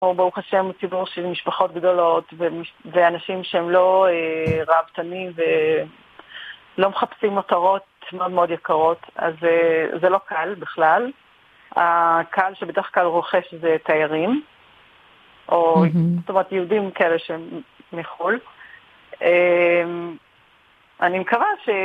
ברוך השם הוא ציבור של משפחות גדולות ואנשים שהם לא רעבתנים ולא מחפשים מטרות מאוד מאוד יקרות, אז זה לא קל בכלל. הקהל שבדרך כלל רוכש זה תיירים, או זאת אומרת יהודים כאלה שהם מחול. אני מקווה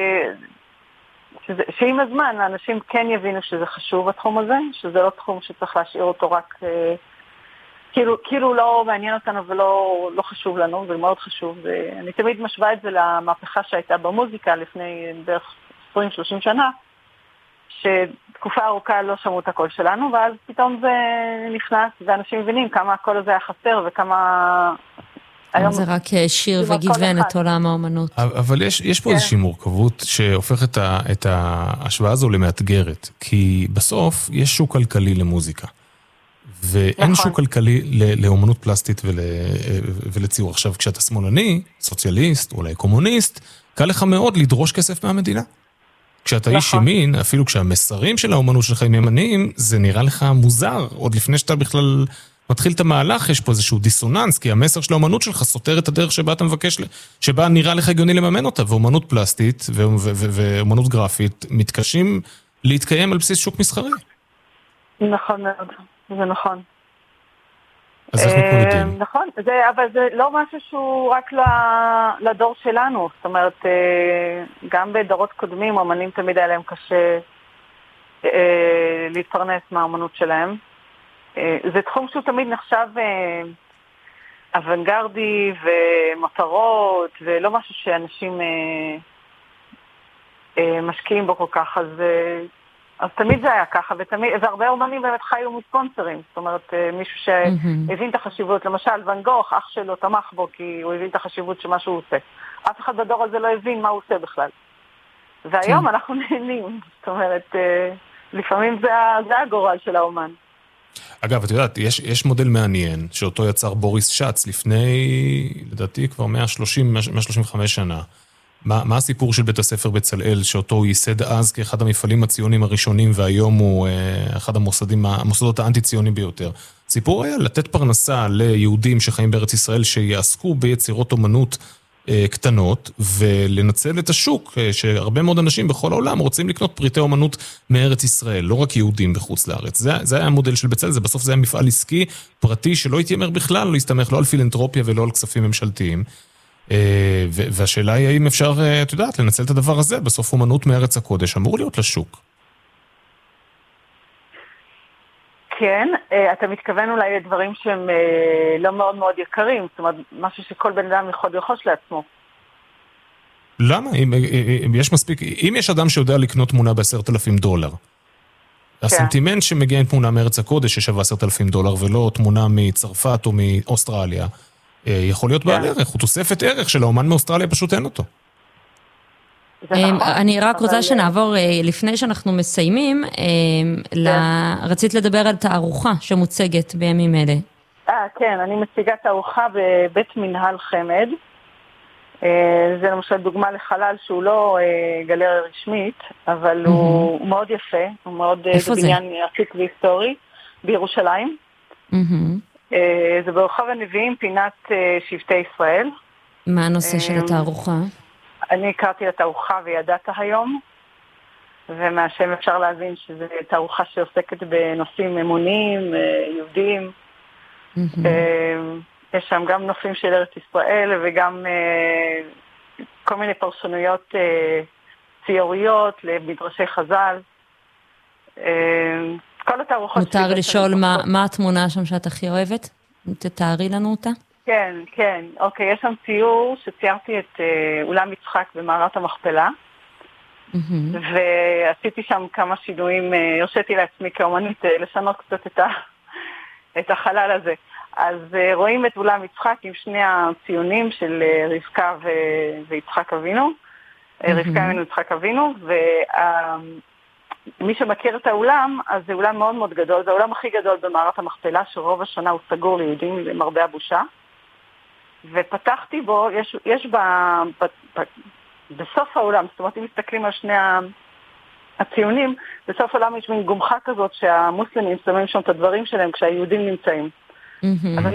שעם הזמן האנשים כן יבינו שזה חשוב התחום הזה, שזה לא תחום שצריך להשאיר אותו רק כאילו לא מעניין אותנו ולא חשוב לנו, זה מאוד חשוב. אני תמיד משווה את זה למהפכה שהייתה במוזיקה לפני בערך 20-30 שנה, שתקופה ארוכה לא שמעו את הקול שלנו, ואז פתאום זה נכנס, ואנשים מבינים כמה הקול הזה היה חסר, וכמה... זה רק שיר וגיוון את עולם האומנות. אבל יש פה איזושהי מורכבות שהופך את ההשוואה הזו למאתגרת, כי בסוף יש שוק כלכלי למוזיקה, ואין שוק כלכלי לאומנות פלסטית ולציור. עכשיו, כשאתה שמאלני, סוציאליסט, אולי קומוניסט, קל לך מאוד לדרוש כסף מהמדינה. כשאתה איש ימין, אפילו כשהמסרים של האומנות שלך הם ימניים, זה נראה לך מוזר. עוד לפני שאתה בכלל מתחיל את המהלך, יש פה איזשהו דיסוננס, כי המסר של האומנות שלך סותר את הדרך שבה אתה מבקש, שבה נראה לך הגיוני לממן אותה, ואומנות פלסטית ואומנות גרפית מתקשים להתקיים על בסיס שוק מסחרי. נכון מאוד, זה נכון. אז איך מתמודדים? נכון, אבל זה לא משהו שהוא רק לדור שלנו, זאת אומרת, גם בדורות קודמים, אומנים תמיד היה להם קשה להתפרנס מהאומנות שלהם. זה תחום שהוא תמיד נחשב אוונגרדי ומטרות, ולא משהו שאנשים משקיעים בו כל כך, אז תמיד זה היה ככה, והרבה אומנים באמת חיו מספונסרים, זאת אומרת, מישהו שהבין את החשיבות, למשל ואן גוך, אח שלו תמך בו, כי הוא הבין את החשיבות שמה שהוא עושה. אף אחד בדור הזה לא הבין מה הוא עושה בכלל. והיום אנחנו נהנים, זאת אומרת, לפעמים זה הגורל של האומן. אגב, את יודעת, יש מודל מעניין, שאותו יצר בוריס שץ לפני, לדעתי, כבר 135 שנה. מה הסיפור של בית הספר בצלאל, שאותו הוא ייסד אז כאחד המפעלים הציונים הראשונים, והיום הוא אחד המוסדות האנטי-ציונים ביותר? סיפור היה לתת פרנסה ליהודים שחיים בארץ ישראל, שיעסקו ביצירות אומנות קטנות, ולנצל את השוק, שהרבה מאוד אנשים בכל העולם רוצים לקנות פריטי אומנות מארץ ישראל, לא רק יהודים בחוץ לארץ. זה היה המודל של בצלאל, בסוף זה היה מפעל עסקי פרטי, שלא התיימר בכלל, לא להסתמך לא על פילנתרופיה ולא על כספים ממשלתיים. והשאלה היא האם אפשר, את יודעת, לנצל את הדבר הזה, בסוף אומנות מארץ הקודש, אמור להיות לשוק. כן, אתה מתכוון אולי לדברים שהם לא מאוד מאוד יקרים, זאת אומרת, משהו שכל בן אדם יכול לרכוש לעצמו. למה? אם יש אדם שיודע לקנות תמונה $10,000, הסנטימנט שמגיע עם תמונה מארץ הקודש ששווה $10,000 ולא תמונה מצרפת או מאוסטרליה, יכול להיות בעל ערך, הוא תוספת ערך של האומן מאוסטרליה, פשוט אין אותו. אני רק רוצה שנעבור, לפני שאנחנו מסיימים, רצית לדבר על תערוכה שמוצגת בימים אלה. כן, אני מציגה תערוכה בבית מנהל חמד. זה למשל דוגמה לחלל שהוא לא גלריה רשמית, אבל הוא מאוד יפה, הוא מאוד בניין עתיק והיסטורי, בירושלים. זה ברחוב הנביאים, פינת שבטי ישראל. מה הנושא של התערוכה? אני הכרתי לתערוכה וידעת היום, ומהשם אפשר להבין שזו תערוכה שעוסקת בנושאים אמוניים, יהודיים. יש שם גם נושאים של ארץ ישראל, וגם כל מיני פרשנויות ציוריות למדרשי חז"ל. כל התערוכות... מותר לשאול מה התמונה שם שאת הכי אוהבת? תתארי לנו אותה? כן, כן. אוקיי, יש שם ציור שציירתי את אולם יצחק במערת המכפלה, ועשיתי שם כמה שינויים, הרשיתי לעצמי כאומנית לשנות קצת את החלל הזה. אז רואים את אולם יצחק עם שני הציונים של רבקה ויצחק אבינו, רבקה אבינו ויצחק אבינו, מי שמכיר את האולם, אז זה אולם מאוד מאוד גדול, זה האולם הכי גדול במערת המכפלה, שרוב השנה הוא סגור ליהודים למרבה הבושה. ופתחתי בו, יש בסוף האולם, זאת אומרת, אם מסתכלים על שני הציונים, בסוף העולם יש מין גומחה כזאת שהמוסלמים שמים שם את הדברים שלהם כשהיהודים נמצאים. אז